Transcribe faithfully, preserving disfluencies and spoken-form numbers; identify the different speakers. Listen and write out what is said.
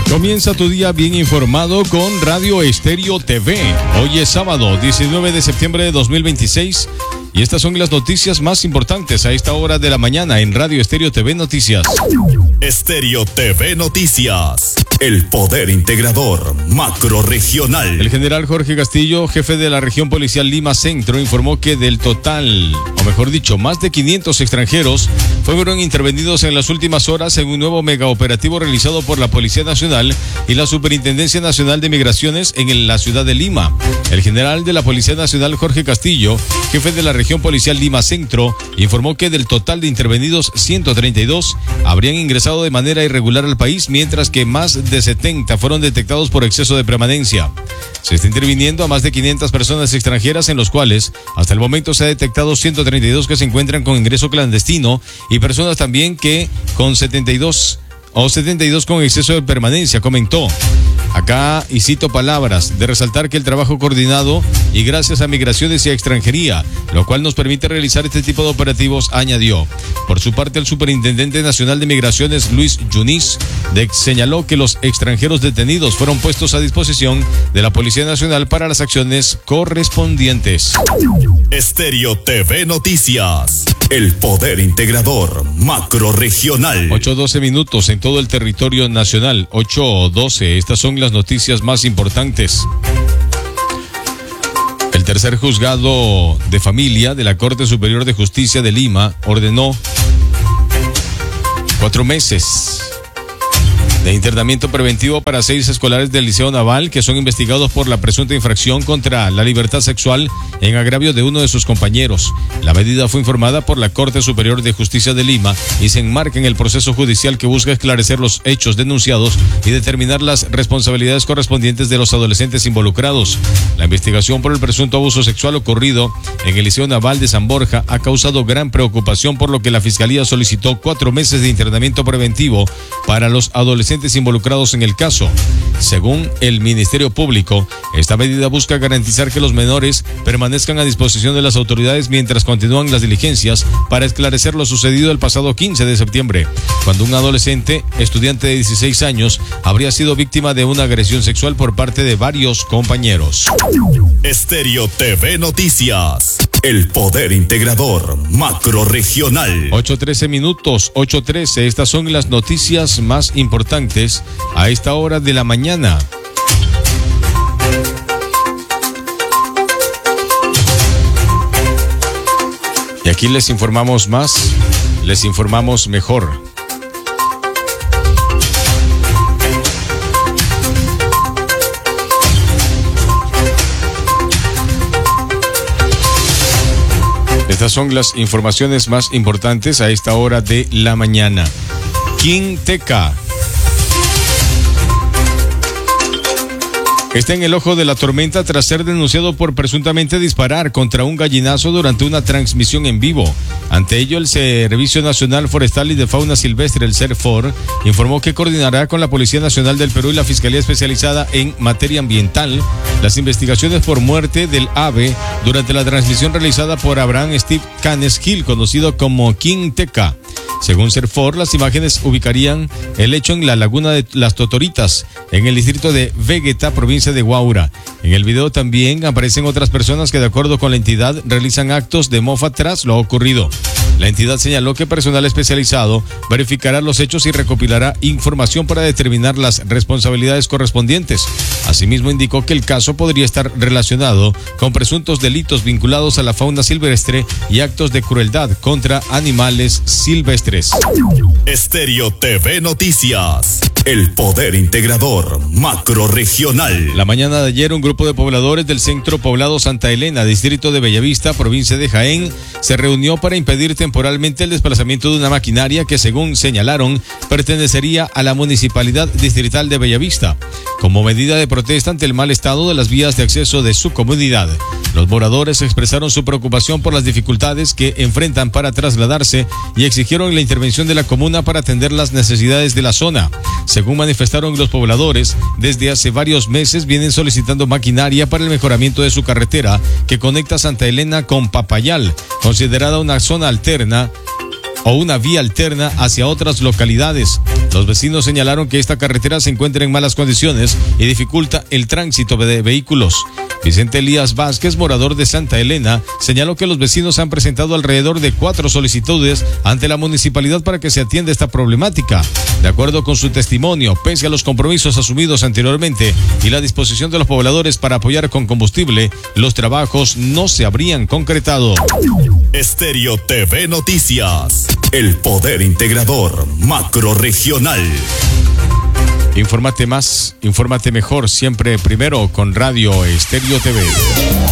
Speaker 1: Comienza tu día bien informado con Radio Estéreo T V. Hoy es sábado, diecinueve de septiembre de dos mil veintiséis. Y estas son las noticias más importantes a esta hora de la mañana en Radio Estéreo T V Noticias.
Speaker 2: Estéreo T V Noticias. El poder integrador macrorregional.
Speaker 1: El general Jorge Castillo, jefe de la región policial Lima Centro, informó que del total, o mejor dicho, más de quinientos extranjeros fueron intervenidos en las últimas horas en un nuevo megaoperativo realizado por la Policía Nacional y la Superintendencia Nacional de Migraciones en la ciudad de Lima. El general de la Policía Nacional, Jorge Castillo, jefe de la región policial Lima Centro, informó que del total de intervenidos, ciento treinta y dos habrían ingresado de manera irregular al país, mientras que más de setenta fueron detectados por exceso de permanencia. Se está interviniendo a más de quinientas personas extranjeras, en los cuales hasta el momento se ha detectado ciento treinta y dos que se encuentran con ingreso clandestino y personas también que con setenta y dos o setenta y dos con exceso de permanencia, comentó. Acá, y cito palabras, de resaltar que el trabajo coordinado y gracias a Migraciones y a Extranjería, lo cual nos permite realizar este tipo de operativos, añadió. Por su parte, el Superintendente Nacional de Migraciones, Luis Yunis, de, señaló que los extranjeros detenidos fueron puestos a disposición de la Policía Nacional para las acciones correspondientes.
Speaker 2: Estéreo T V Noticias. El poder integrador macrorregional.
Speaker 1: ocho doce minutos en todo el territorio nacional. ocho doce. Estas son las noticias más importantes. El tercer juzgado de familia de la Corte Superior de Justicia de Lima ordenó cuatro meses de internamiento preventivo para seis escolares del Liceo Naval que son investigados por la presunta infracción contra la libertad sexual en agravio de uno de sus compañeros. La medida fue informada por la Corte Superior de Justicia de Lima y se enmarca en el proceso judicial que busca esclarecer los hechos denunciados y determinar las responsabilidades correspondientes de los adolescentes involucrados. La investigación por el presunto abuso sexual ocurrido en el Liceo Naval de San Borja ha causado gran preocupación, por lo que la Fiscalía solicitó cuatro meses de internamiento preventivo para los adolescentes involucrados en el caso. Según el Ministerio Público, esta medida busca garantizar que los menores permanezcan a disposición de las autoridades mientras continúan las diligencias para esclarecer lo sucedido el pasado quince de septiembre, cuando un adolescente, estudiante de dieciséis años, habría sido víctima de una agresión sexual por parte de varios compañeros.
Speaker 2: Estéreo T V Noticias. El poder integrador macrorregional.
Speaker 1: ocho trece minutos, ocho trece. Estas son las noticias más importantes a esta hora de la mañana. Y aquí les informamos más, les informamos mejor. Estas son las informaciones más importantes a esta hora de la mañana. Quinteca está en el ojo de la tormenta tras ser denunciado por presuntamente disparar contra un gallinazo durante una transmisión en vivo. Ante ello, el Servicio Nacional Forestal y de Fauna Silvestre, el SERFOR, informó que coordinará con la Policía Nacional del Perú y la Fiscalía Especializada en Materia Ambiental las investigaciones por muerte del ave durante la transmisión realizada por Abraham Steve Canes Gil, conocido como Quinteca. Según SERFOR, las imágenes ubicarían el hecho en la laguna de Las Totoritas, en el distrito de Vegeta, provincia de Huaura. En el video también aparecen otras personas que, de acuerdo con la entidad, realizan actos de mofa tras lo ocurrido. La entidad señaló que personal especializado verificará los hechos y recopilará información para determinar las responsabilidades correspondientes. Asimismo, indicó que el caso podría estar relacionado con presuntos delitos vinculados a la fauna silvestre y actos de crueldad contra animales silvestres.
Speaker 2: Estéreo T V Noticias. El poder integrador macrorregional.
Speaker 1: La mañana de ayer, un grupo de pobladores del centro poblado Santa Elena, distrito de Bellavista, provincia de Jaén, se reunió para impedir temporalmente el desplazamiento de una maquinaria que, según señalaron, pertenecería a la Municipalidad Distrital de Bellavista, como medida de protesta ante el mal estado de las vías de acceso de su comunidad. Los moradores expresaron su preocupación por las dificultades que enfrentan para trasladarse y exigieron la intervención de la comuna para atender las necesidades de la zona. Según manifestaron los pobladores, desde hace varios meses vienen solicitando maquinaria para el mejoramiento de su carretera que conecta Santa Elena con Papayal, considerada una zona alterna o una vía alterna hacia otras localidades. Los vecinos señalaron que esta carretera se encuentra en malas condiciones y dificulta el tránsito de vehículos. Vicente Elías Vázquez, morador de Santa Elena, señaló que los vecinos han presentado alrededor de cuatro solicitudes ante la municipalidad para que se atienda esta problemática. De acuerdo con su testimonio, pese a los compromisos asumidos anteriormente y la disposición de los pobladores para apoyar con combustible, los trabajos no se habrían concretado.
Speaker 2: Estéreo T V Noticias, el poder integrador macrorregional.
Speaker 1: Infórmate más, infórmate mejor, siempre primero con Radio Estéreo T V.